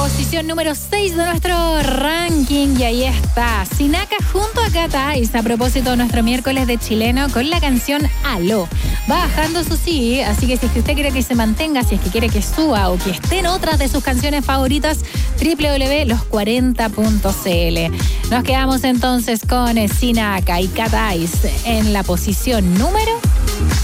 posición número 6 de nuestro ranking. Y ahí está Sinaka junto a Cat Eyes, a propósito de nuestro miércoles de chileno, con la canción Aló. Va bajando, eso sí, así que si es que usted quiere que se mantenga, si es que quiere que suba o que esté en otras de sus canciones favoritas, www.los40.cl. Nos quedamos entonces con Sinaka y Cat Eyes en la posición número